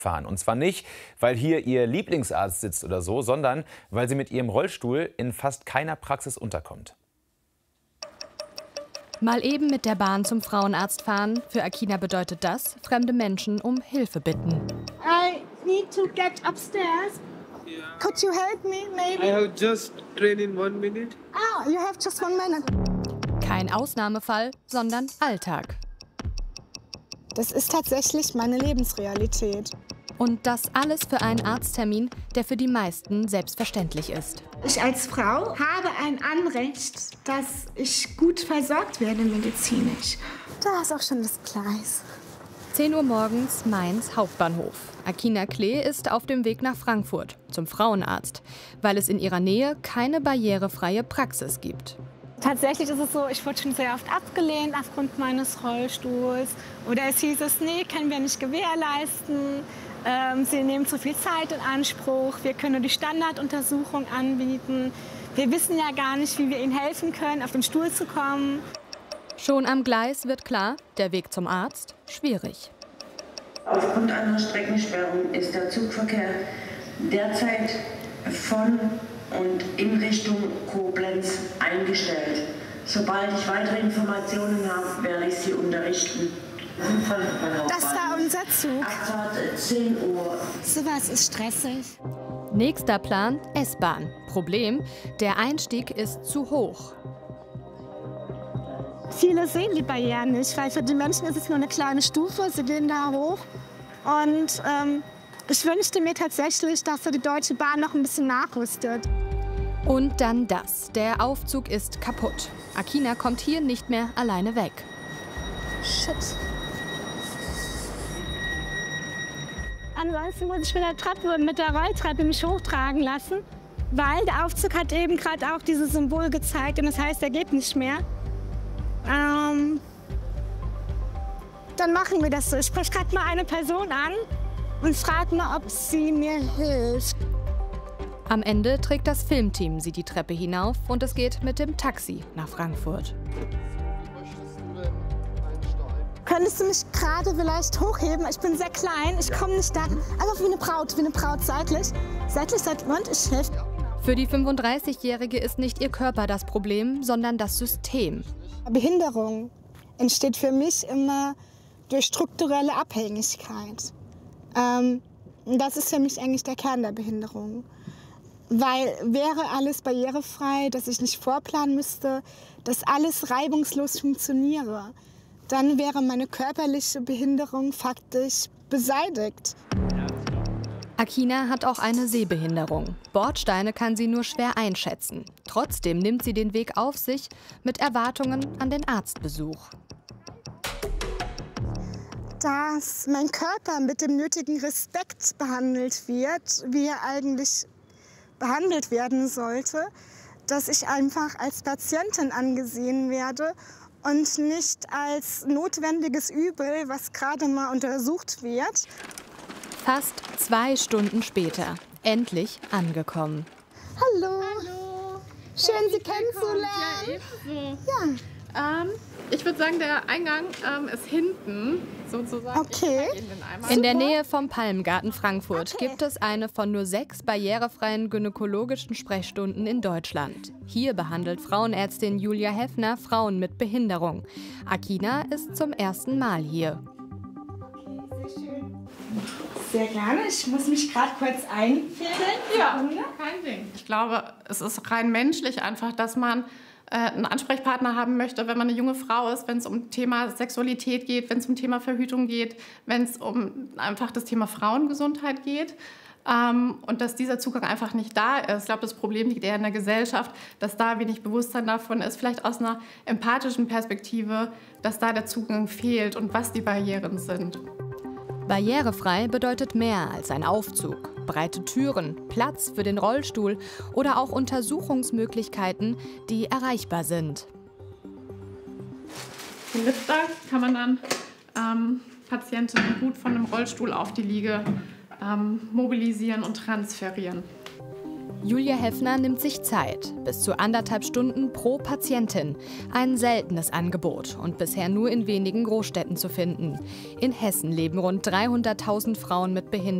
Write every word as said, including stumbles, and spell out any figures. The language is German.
fahren. Und zwar nicht, weil hier ihr Lieblingsarzt sitzt oder so, sondern weil sie mit ihrem Rollstuhl in fast keiner Praxis unterkommt. Mal eben mit der Bahn zum Frauenarzt fahren. Für Akina bedeutet das, fremde Menschen um Hilfe bitten. I need to get upstairs. Yeah. Could you help me, maybe? I have just train in one minute. Ah, you have just one minute. Kein Ausnahmefall, sondern Alltag. Das ist tatsächlich meine Lebensrealität. Und das alles für einen Arzttermin, der für die meisten selbstverständlich ist. Ich als Frau habe ein Anrecht, dass ich gut versorgt werde medizinisch. Da ist auch schon das Gleis. zehn Uhr morgens, Mainz Hauptbahnhof. Akina Klee ist auf dem Weg nach Frankfurt zum Frauenarzt, weil es in ihrer Nähe keine barrierefreie Praxis gibt. Tatsächlich ist es so, ich wurde schon sehr oft abgelehnt aufgrund meines Rollstuhls. Oder es hieß es, nee, können wir nicht gewährleisten. Ähm, sie nehmen zu viel Zeit in Anspruch. Wir können nur die Standarduntersuchung anbieten. Wir wissen ja gar nicht, wie wir ihnen helfen können, auf den Stuhl zu kommen. Schon am Gleis wird klar, der Weg zum Arzt schwierig. Aufgrund einer Streckensperrung ist der Zugverkehr derzeit von und in Richtung Koblenz eingestellt. Sobald ich weitere Informationen habe, werde ich Sie unterrichten. Das war unser Zug. Abfahrt zehn Uhr. Sowas ist stressig. Nächster Plan, S-Bahn. Problem, der Einstieg ist zu hoch. Viele sehen die Barrieren nicht, weil für die Menschen ist es nur eine kleine Stufe. Sie gehen da hoch. Und ähm, ich wünschte mir tatsächlich, dass die Deutsche Bahn noch ein bisschen nachrüstet. Und dann das. Der Aufzug ist kaputt. Akina kommt hier nicht mehr alleine weg. Shit. Ansonsten muss ich mit der Treppe, mit der Rolltreppe mich hochtragen lassen, weil der Aufzug hat eben gerade auch dieses Symbol gezeigt und das heißt, er geht nicht mehr. Ähm, Dann machen wir das so. Ich spreche gerade mal eine Person an und frage mal, ob sie mir hilft. Am Ende trägt das Filmteam sie die Treppe hinauf und es geht mit dem Taxi nach Frankfurt. Könntest du mich gerade vielleicht hochheben? Ich bin sehr klein, ich komme nicht da. Einfach wie eine Braut, wie eine Braut, seitlich. Seitlich, seitlich und ich helfe. Für die fünfunddreißigjährige ist nicht ihr Körper das Problem, sondern das System. Behinderung entsteht für mich immer durch strukturelle Abhängigkeit. Ähm, das ist für mich eigentlich der Kern der Behinderung. Weil wäre alles barrierefrei, dass ich nicht vorplanen müsste, dass alles reibungslos funktioniere, dann wäre meine körperliche Behinderung faktisch beseitigt. Akina hat auch eine Sehbehinderung. Bordsteine kann sie nur schwer einschätzen. Trotzdem nimmt sie den Weg auf sich mit Erwartungen an den Arztbesuch. Dass mein Körper mit dem nötigen Respekt behandelt wird, wie er eigentlich behandelt werden sollte, dass ich einfach als Patientin angesehen werde und nicht als notwendiges Übel, was gerade mal untersucht wird. Fast zwei Stunden später, endlich angekommen. Hallo. Hallo. Schön, Sie kennenzulernen. Ja, ebenso. Ja. Ähm, ich würde sagen, der Eingang ähm, ist hinten sozusagen. Okay. Ich Ihnen einmal. In der Nähe vom Palmgarten Frankfurt Okay. gibt es eine von nur sechs barrierefreien gynäkologischen Sprechstunden in Deutschland. Hier behandelt Frauenärztin Julia Heffner Frauen mit Behinderung. Akina ist zum ersten Mal hier. Sehr gerne. Ich muss mich gerade kurz einfädeln. Ja, kein Ding. Ich glaube, es ist rein menschlich einfach, dass man äh, einen Ansprechpartner haben möchte, wenn man eine junge Frau ist, wenn es um Thema Sexualität geht, wenn es um Thema Verhütung geht, wenn es um einfach das Thema Frauengesundheit geht. Ähm, und dass dieser Zugang einfach nicht da ist. Ich glaube, das Problem liegt eher in der Gesellschaft, dass da wenig Bewusstsein davon ist, vielleicht aus einer empathischen Perspektive, dass da der Zugang fehlt und was die Barrieren sind. Barrierefrei bedeutet mehr als ein Aufzug. Breite Türen, Platz für den Rollstuhl oder auch Untersuchungsmöglichkeiten, die erreichbar sind. Im Lifter kann man dann ähm, Patientinnen gut von einem Rollstuhl auf die Liege ähm, mobilisieren und transferieren. Julia Heffner nimmt sich Zeit, bis zu anderthalb Stunden pro Patientin. Ein seltenes Angebot und bisher nur in wenigen Großstädten zu finden. In Hessen leben rund dreihunderttausend Frauen mit Behinderung.